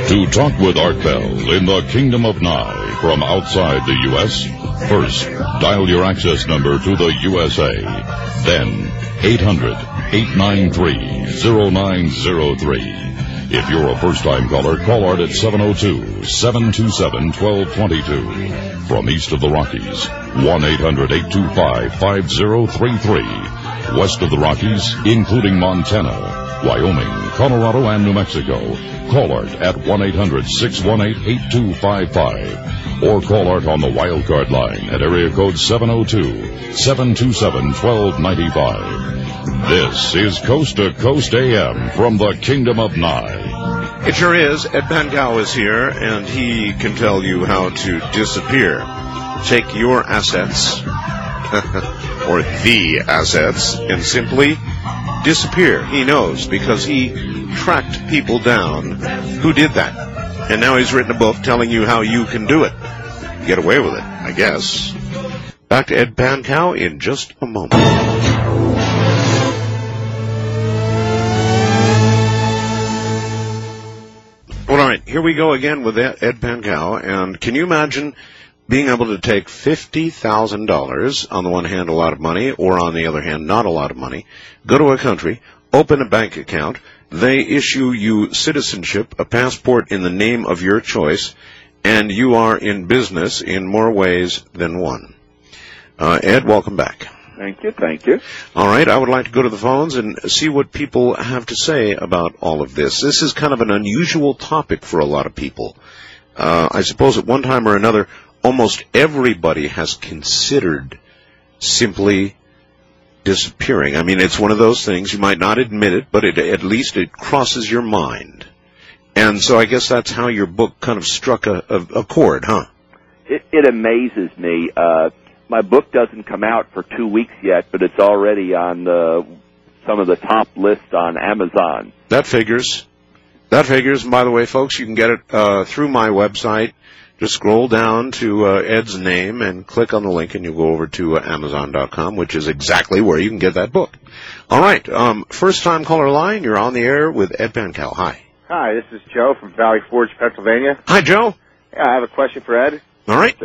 To talk with Art Bell in the Kingdom of Nye from outside the U.S., first, dial your access number to the USA. Then, 800-893-0903. If you're a first-time caller, call Art at 702-727-1222. From east of the Rockies, 1-800-825-5033. West of the Rockies, including Montana, Wyoming, Colorado, and New Mexico, call Art at 1-800-618-8255. Or call Art on the wildcard line at area code 702-727-1295. This is Coast to Coast AM from the Kingdom of Nye. It sure is. Ed Pankau is here, and he can tell you how to disappear. Take your assets, or the assets, and simply disappear. He knows, because he tracked people down who did that. And now he's written a book telling you how you can do it. Get away with it, I guess. Back to Ed Pankau in just a moment. Well, all right, here we go again with Ed Pankau. And can you imagine being able to take $50,000, on the one hand a lot of money, or on the other hand not a lot of money, go to a country, open a bank account, they issue you citizenship, a passport in the name of your choice, and you are in business in more ways than one. Ed, welcome back. Thank you, thank you. All right, I would like to go to the phones and see what people have to say about all of this. This is kind of an unusual topic for a lot of people. I suppose at one time or another, almost everybody has considered simply disappearing. I mean, it's one of those things, you might not admit it, but at least it crosses your mind. And so I guess that's how your book kind of struck a chord, huh? It amazes me. My book doesn't come out for 2 weeks yet, but it's already on some of the top lists on Amazon. That figures. That figures. And by the way, folks, you can get it through my website. Just scroll down to Ed's name and click on the link, and you'll go over to Amazon.com, which is exactly where you can get that book. All right. First-time caller line, you're on the air with Ed Pankau. Hi. Hi, this is Joe from Valley Forge, Pennsylvania. Hi, Joe. Yeah, I have a question for Ed. All right.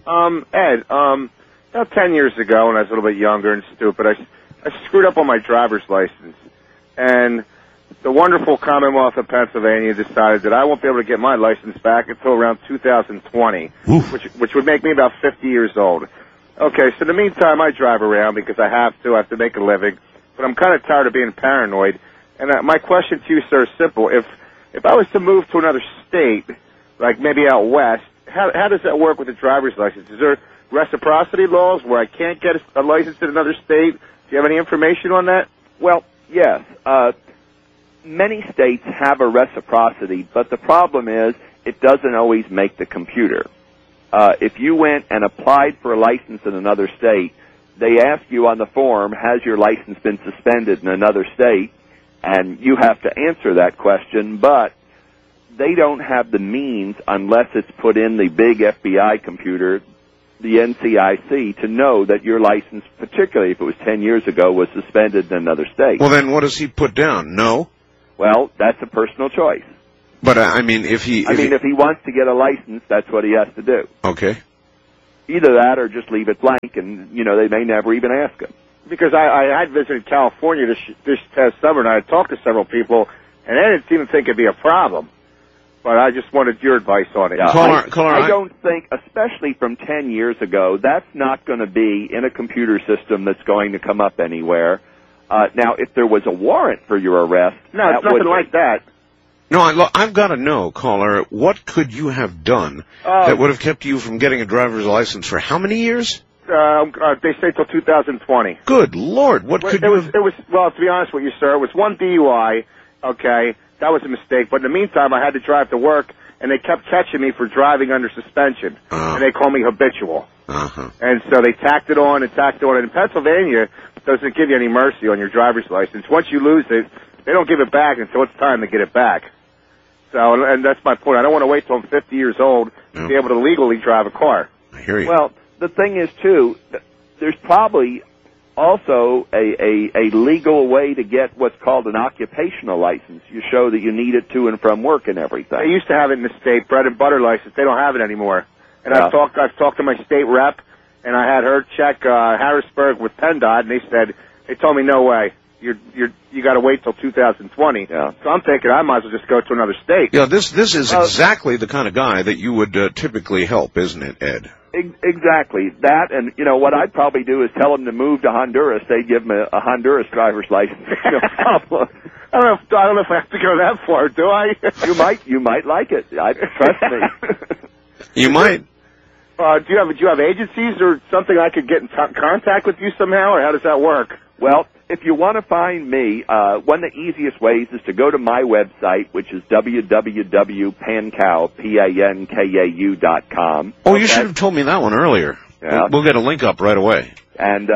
Ed, about 10 years ago, when I was a little bit younger and stupid, I screwed up on my driver's license. And the wonderful Commonwealth of Pennsylvania decided that I won't be able to get my license back until around 2020, which would make me about 50 years old. Okay, so in the meantime, I drive around because I have to make a living, but I'm kind of tired of being paranoid. And my question to you, sir, is simple. If I was to move to another state, like maybe out west, how does that work with a driver's license? Is there reciprocity laws where I can't get a license in another state? Do you have any information on that? Well, yes. Many states have a reciprocity, but the problem is it doesn't always make the computer. If you went and applied for a license in another state, they ask you on the form, has your license been suspended in another state? And you have to answer that question, but they don't have the means, unless it's put in the big FBI computer, the NCIC, to know that your license, particularly if it was 10 years ago, was suspended in another state. Well, then what does he put down? No? Well, that's a personal choice. But, I mean, if he wants to get a license, that's what he has to do. Okay. Either that or just leave it blank, and, they may never even ask him. Because I had visited California this past summer, and I had talked to several people, and they didn't seem to think it'd be a problem. But I just wanted your advice on it. Yeah, I don't think, especially from 10 years ago, that's not going to be in a computer system that's going to come up anywhere. Now, if there was a warrant for your arrest... No, it's nothing like that. No, I've got to know, caller, what could you have done that would have kept you from getting a driver's license for how many years? They say till 2020. Good Lord, what could you have... Well, to be honest with you, sir, it was one DUI, okay? That was a mistake. But in the meantime, I had to drive to work, and they kept catching me for driving under suspension. And they call me habitual. And so they tacked it on and tacked it on. And in Pennsylvania, it doesn't give you any mercy on your driver's license. Once you lose it, they don't give it back until it's time to get it back. So, and that's my point. I don't want to wait till I'm 50 years old to be able to legally drive a car. I hear you. Well, the thing is, too, there's probably also a legal way to get what's called an occupational license. You show that you need it to and from work and everything. They used to have it in the state, bread and butter license. They don't have it anymore. And Yeah. I've talked to my state rep, and I had her check Harrisburg with PennDOT, and they told me no way. You got to wait till 2020. Yeah. So I'm thinking I might as well just go to another state. Yeah, this is exactly the kind of guy that you would typically help, isn't it, Ed? Exactly. That, and, what I'd probably do is tell them to move to Honduras. They'd give them a Honduras driver's license. No problem. I don't know if I have to go that far, do I? You might like it. Trust me. You might. Do you have agencies or something I could get in contact with you somehow, or how does that work? Well, if you want to find me, one of the easiest ways is to go to my website, which is www.pankau.com. Oh, you should have told me that one earlier. Yeah. We'll get a link up right away. And,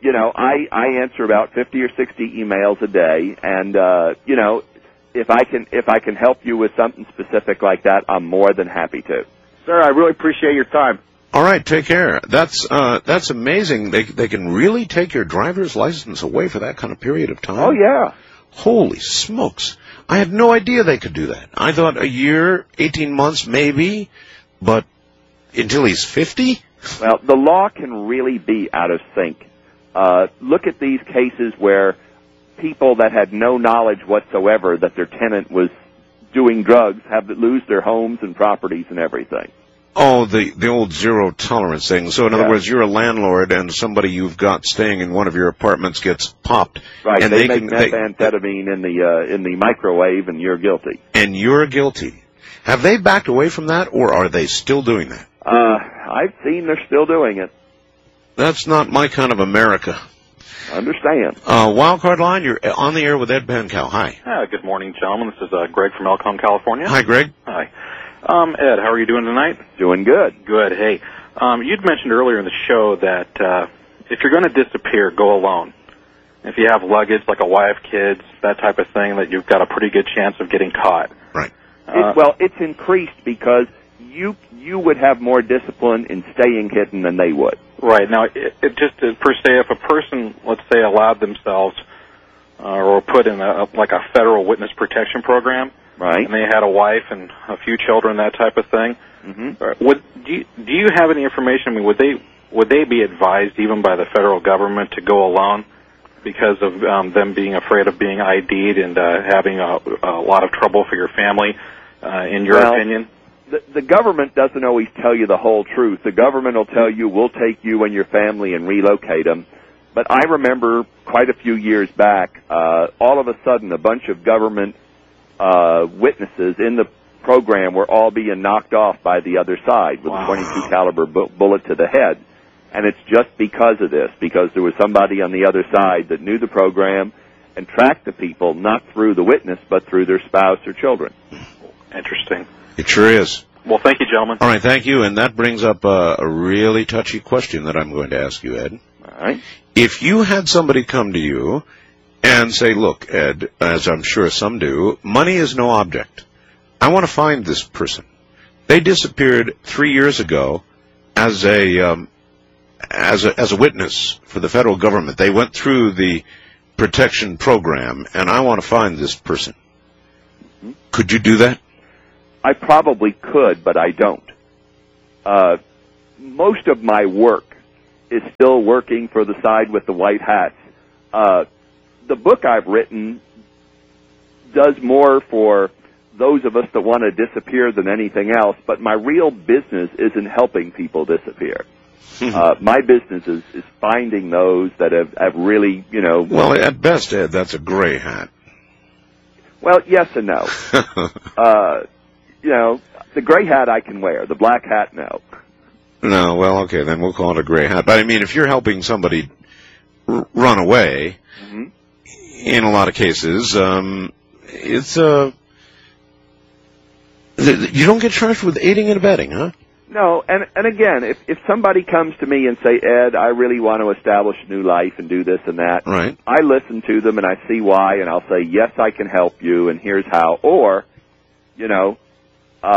I answer about 50 or 60 emails a day. And, if I can help you with something specific like that, I'm more than happy to. Sir, I really appreciate your time. All right, take care. That's amazing. They can really take your driver's license away for that kind of period of time. Oh, yeah. Holy smokes. I had no idea they could do that. I thought a year, 18 months maybe, but until he's 50? Well, the law can really be out of sync. Look at these cases where people that had no knowledge whatsoever that their tenant was doing drugs have to lose their homes and properties and everything. Oh, the old zero tolerance thing. So in other words, you're a landlord and somebody you've got staying in one of your apartments gets popped. Right, and they make methamphetamine in the microwave and you're guilty. And you're guilty. Have they backed away from that, or are they still doing that? I've seen they're still doing it. That's not my kind of America. Understand. Wildcard Line, you're on the air with Ed Pankow. Hi. Good morning, gentlemen. This is Greg from Elkhorn, California. Hi, Greg. Hi. Ed, how are you doing tonight? Doing good. Good. Hey, you'd mentioned earlier in the show that if you're going to disappear, go alone. If you have luggage, like a wife, kids, that type of thing, that you've got a pretty good chance of getting caught. Right. It's increased because you would have more discipline in staying hidden than they would. Right. Now, it just per se, if a person, let's say, allowed themselves or put in a federal witness protection program, right, and they had a wife and a few children, that type of thing, do you have any information? I mean, would they be advised even by the federal government to go alone because of them being afraid of being ID'd and having a lot of trouble for your family, in your opinion? The government doesn't always tell you the whole truth. The government will tell you, we'll take you and your family and relocate them. But I remember quite a few years back, all of a sudden a bunch of government witnesses in the program were all being knocked off by the other side with a .22 caliber bullet to the head. And it's just because of this, because there was somebody on the other side that knew the program and tracked the people, not through the witness, but through their spouse or children. Interesting. It sure is. Well, thank you, gentlemen. All right, thank you. And that brings up a really touchy question that I'm going to ask you, Ed. All right. If you had somebody come to you and say, look, Ed, as I'm sure some do, money is no object. I want to find this person. They disappeared 3 years ago as a witness for the federal government. They went through the protection program, and I want to find this person. Could you do that? I probably could, but I don't. Most of my work is still working for the side with the white hats. The book I've written does more for those of us that want to disappear than anything else, but my real business isn't helping people disappear. My business is finding those that have really, Well, at best, Ed, that's a gray hat. Well, yes and no. The gray hat I can wear. The black hat, no. No, well, okay, then we'll call it a gray hat. But I mean, if you're helping somebody run away, in a lot of cases, it's you don't get charged with aiding and abetting, huh? No, and again, if somebody comes to me and say, Ed, I really want to establish a new life and do this and that, right, I listen to them and I see why, and I'll say, yes, I can help you, and here's how. Or,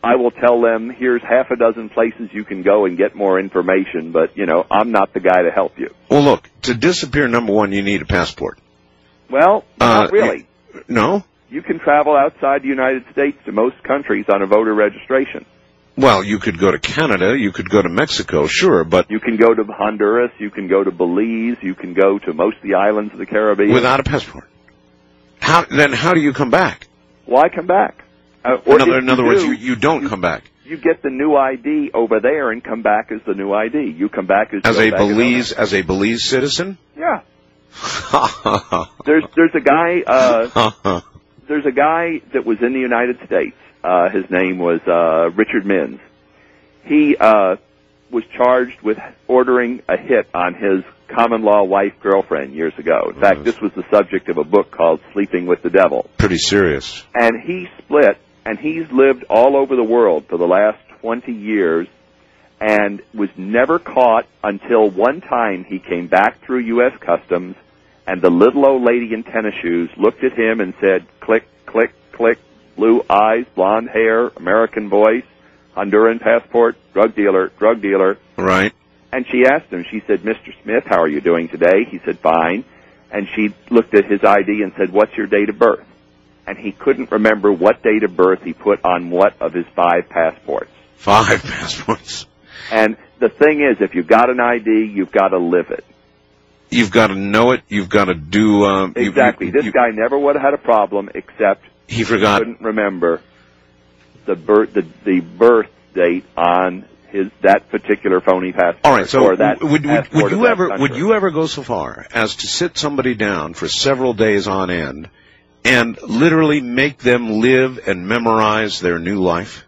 I will tell them, here's half a dozen places you can go and get more information, but, I'm not the guy to help you. Well, look, to disappear, number one, you need a passport. Well, not really. No? You can travel outside the United States to most countries on a voter registration. Well, you could go to Canada, you could go to Mexico, sure, but... You can go to Honduras, you can go to Belize, you can go to most of the islands of the Caribbean. Without a passport. How do you come back? Why come back? In other words, you don't come back. You get the new ID over there and come back as the new ID. You come back as a Belize citizen? Yeah. There's a guy there's a guy that was in the United States. His name was Richard Mins. He was charged with ordering a hit on his common-law wife-girlfriend years ago. In fact, this was the subject of a book called Sleeping with the Devil. Pretty serious. And he split, and he's lived all over the world for the last 20 years and was never caught until one time he came back through U.S. Customs, and the little old lady in tennis shoes looked at him and said, click, click, click, blue eyes, blonde hair, American voice, Honduran passport, drug dealer. Right. And she asked him, she said, Mr. Smith, how are you doing today? He said, fine. And she looked at his ID and said, what's your date of birth? And he couldn't remember what date of birth he put on what of his 5 passports. 5 passports. And the thing is, if you've got an ID, you've got to live it. You've got to know it. You've got to do... exactly. This guy never would have had a problem except he forgot. Couldn't remember the birth date on that particular phony passport. All right, so would you ever go so far as to sit somebody down for several days on end and literally make them live and memorize their new life?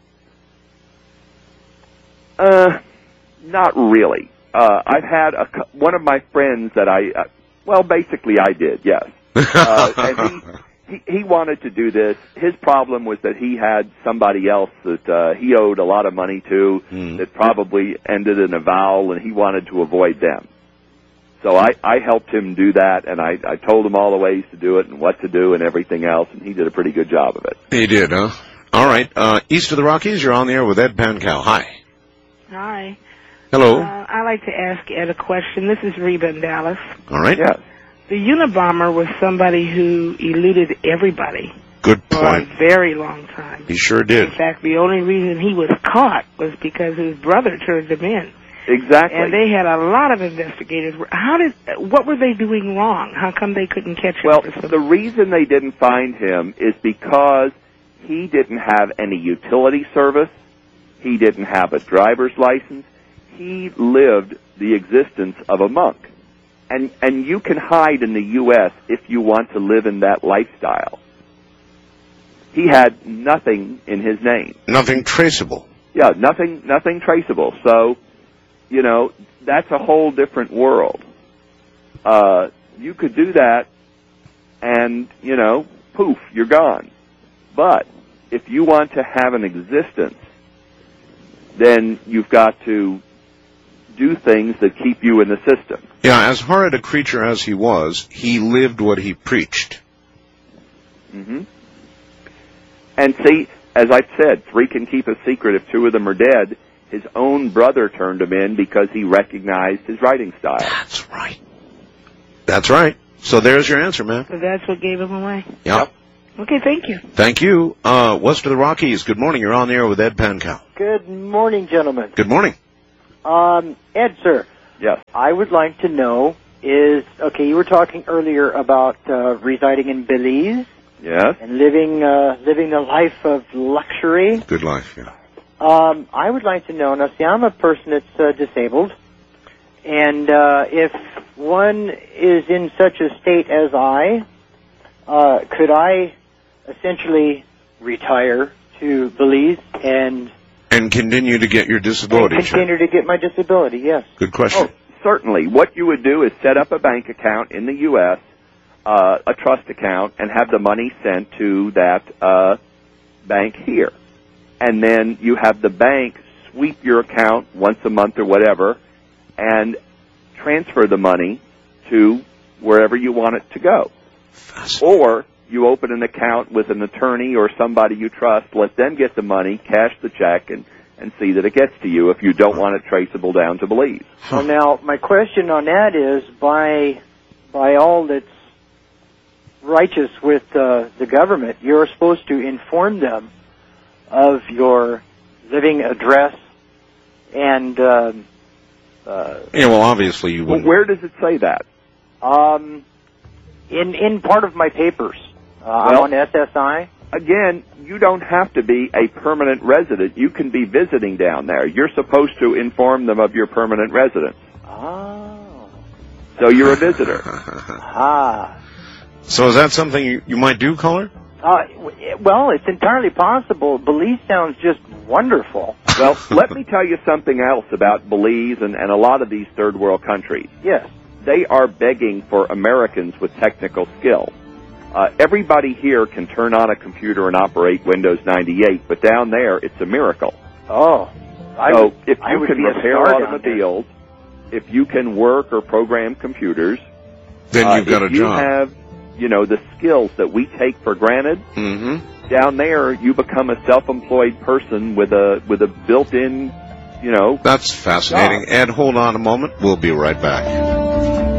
Not really. I've had one of my friends that basically I did, yes. And he wanted to do this. His problem was that he had somebody else that he owed a lot of money to that probably ended in a vowel, and he wanted to avoid them. So I helped him do that, and I told him all the ways to do it and what to do and everything else, and he did a pretty good job of it. He did, huh? All right. East of the Rockies, you're on the air with Ed Pankow. Hi. Hi. Hello. I'd like to ask Ed a question. This is Reba in Dallas. All right. Yes. The Unabomber was somebody who eluded everybody. Good point. For a very long time. He sure did. In fact, the only reason he was caught was because his brother turned him in. Exactly. And they had a lot of investigators. What were they doing wrong? How come they couldn't catch him? Well, the reason they didn't find him is because he didn't have any utility service. He didn't have a driver's license. He lived the existence of a monk. And you can hide in the U.S. if you want to live in that lifestyle. He had nothing in his name. Nothing traceable. Yeah, nothing traceable. So, that's a whole different world. You could do that and, poof, you're gone. But if you want to have an existence, then you've got to do things that keep you in the system. Yeah, as horrid a creature as he was, he lived what he preached. Mm-hmm. And see, as I've said, 3 can keep a secret if 2 of them are dead. His own brother turned him in because he recognized his writing style. That's right. That's right. So there's your answer, man. So that's what gave him away? Yep. Okay, thank you. Thank you. West of the Rockies, good morning. You're on the air with Ed Pankow. Good morning, gentlemen. Good morning. Ed, sir. Yes. I would like to know you were talking earlier about residing in Belize. Yes. And living the life of luxury. Good life, yeah. I would like to know, now see, I'm a person that's disabled, and if one is in such a state as I, could I essentially retire to Belize and continue to get your disability? Continue to get my disability, yes. Good question. Oh, certainly. What you would do is set up a bank account in the U.S., a trust account, and have the money sent to that bank here. And then you have the bank sweep your account once a month or whatever and transfer the money to wherever you want it to go. Or you open an account with an attorney or somebody you trust, let them get the money, cash the check, and see that it gets to you if you don't want it traceable down to Belize. Well, now, my question on that is, by all that's righteous with the government, you're supposed to inform them of your living address and... well, obviously you wouldn't. Well, where does it say that? In part of my papers. I'm on SSI. Again, you don't have to be a permanent resident. You can be visiting down there. You're supposed to inform them of your permanent residence. Oh. So you're a visitor. So is that something you might do, caller? Well, it's entirely possible. Belize sounds just wonderful. Well, let me tell you something else about Belize and a lot of these third world countries. Yes. They are begging for Americans with technical skill. Everybody here can turn on a computer and operate Windows 98, but down there, it's a miracle. Oh. If you can repair automobiles, if you can work or program computers, then you've got a job. If you have, the skills that we take for granted, down there, you become a self-employed person with a built-in, That's fascinating. job. Ed, hold on a moment. We'll be right back.